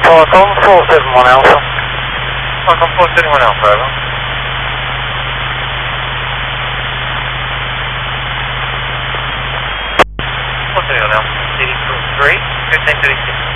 Falcon 471 Alpha. Falcon 471 Alpha, over. What's going on now? 83, good name 36.